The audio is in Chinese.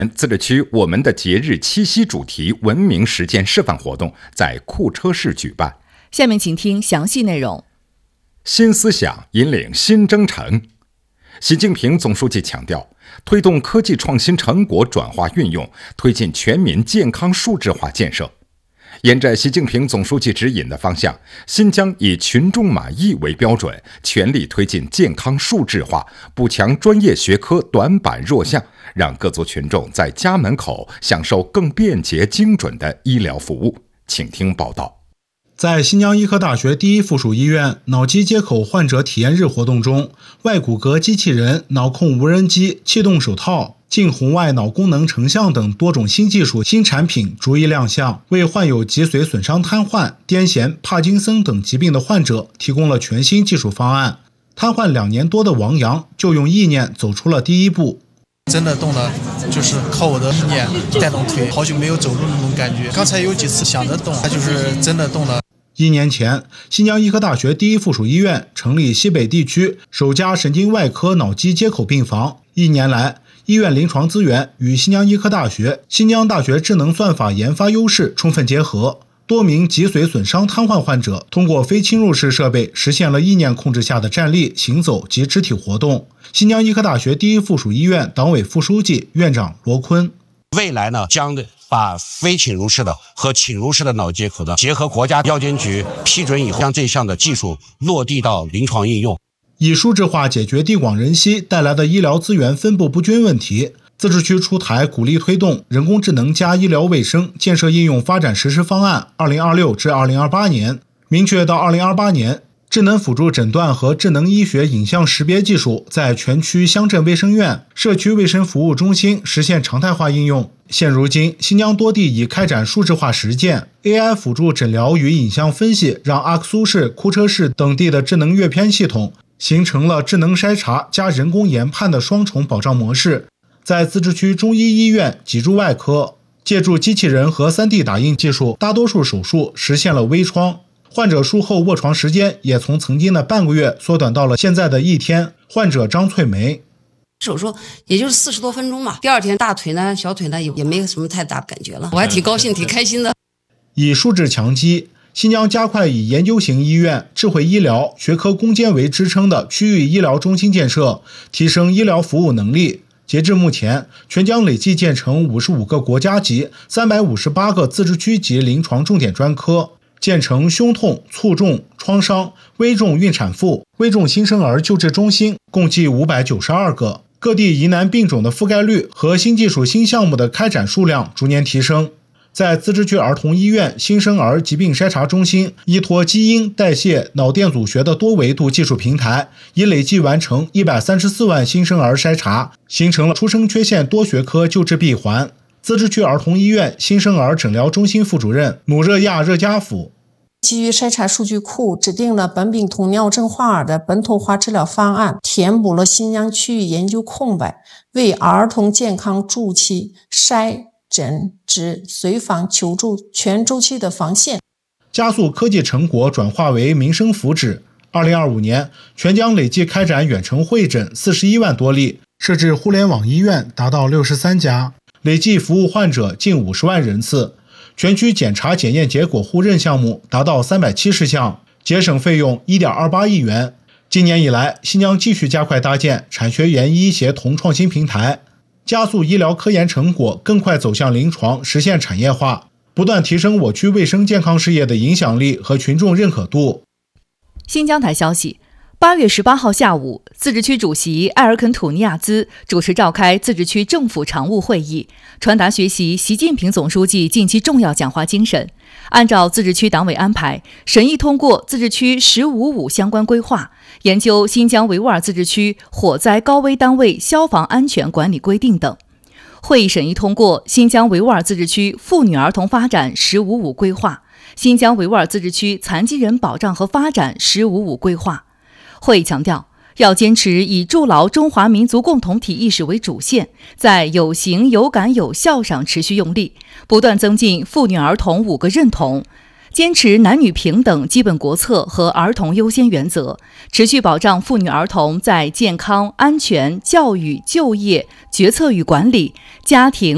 自治区我们的节日七夕主题文明实践示范活动在库车市举办。 下面请听详细内容。 新思想引领新征程。习近平总书记强调，推动科技创新成果转化运用，推进全民健康数字化建设。沿着习近平总书记指引的方向，新疆以群众满意为标准，全力推进健康数字化，补强专业学科短板弱项，让各族群众在家门口享受更便捷精准的医疗服务。请听报道。 在新疆医科大学第一附属医院脑机接口患者体验日活动中，外骨骼机器人、脑控无人机、气动手套、近红外脑功能成像等多种新技术新产品逐一亮相，为患有脊髓损伤瘫痪、癫痫、帕金森等疾病的患者提供了全新技术方案。瘫痪2年多的王阳就用意念走出了第一步。 真的动了，就是靠我的意念带动腿，好久没有走路那种感觉。刚才有几次想着动，它就是真的动了。 1年前，新疆医科大学第一附属医院成立西北地区首家神经外科脑机接口病房。1年来，医院临床资源与新疆医科大学、新疆大学智能算法研发优势充分结合，多名脊髓损伤瘫痪患者通过非侵入式设备实现了意念控制下的站立、行走及肢体活动。新疆医科大学第一附属医院党委副书记、院长罗坤： 未来呢，将把非侵入式的和侵入式的脑接口的结合国家药监局批准以后，将这项的技术落地到临床应用， 以数字化解决地广人稀带来的医疗资源分布不均问题。自治区出台鼓励推动人工智能加医疗卫生建设应用发展实施方案2026至2028年，明确到2028年，智能辅助诊断和智能医学影像识别技术在全区乡镇卫生院、社区卫生服务中心实现常态化应用。现如今，新疆多地已开展数字化实践 ，AI 辅助诊疗与影像分析，让阿克苏市、库车市等地的智能阅片系统形成了智能筛查加人工研判的双重保障模式。在自治区中医医院脊柱外科，借助机器人和 3D 打印技术，大多数手术实现了微创。患者术后卧床时间也从曾经的半个月缩短到了现在的1天。患者张翠梅： 手术也就是40多分钟嘛，第2天大腿呢、小腿呢也没有什么太大感觉了，我还挺高兴、挺开心的。 以数字强基，新疆加快以研究型医院、智慧医疗、学科攻坚为支撑的区域医疗中心建设，提升医疗服务能力。截至目前，全疆累计建成55个国家级、358个自治区级临床重点专科，建成胸痛、卒中、创伤、危重孕产妇、危重新生儿救治中心，共计592个。各地疑难病种的覆盖率和新技术新项目的开展数量逐年提升。在自治区儿童医院新生儿疾病筛查中心，依托基因、代谢、脑电阻学的多维度技术平台，已累计完成134万新生儿筛查，形成了出生缺陷多学科救治闭环。自治区儿童医院新生儿诊疗中心副主任努热亚热加甫： 基于筛查数据库，制定了苯丙酮尿症患儿的本土化治疗方案，填补了新疆区域研究空白，为儿童健康助期筛诊治随访求助全周期的防线， 加速科技成果转化为民生福祉。2025年，全疆累计开展远程会诊41万多例，设置互联网医院达到63家，累计服务患者近50万人次。全区检查检验结果互认项目达到370项，节省费用1.28亿元。今年以来，新疆继续加快搭建产学研医协同创新平台，加速医疗科研成果更快走向临床，实现产业化，不断提升我区卫生健康事业的影响力和群众认可度。 新疆台消息，8月18号下午，自治区主席埃尔肯土尼亚兹主持召开自治区政府常务会议，传达学习习近平总书记近期重要讲话精神。按照自治区党委安排，审议通过自治区“1055”相关规划，研究新疆维吾尔自治区火灾高危单位消防安全管理规定等。会议审议通过新疆维吾尔自治区妇女儿童发展“1055”规划、新疆维吾尔自治区残疾人保障和发展“1055”规划。会议强调，要坚持以筑牢中华民族共同体意识为主线，在有形、有感、有效上持续用力，不断增进妇女儿童5个认同，坚持男女平等基本国策和儿童优先原则，持续保障妇女儿童在健康、安全、教育、就业、决策与管理、家庭、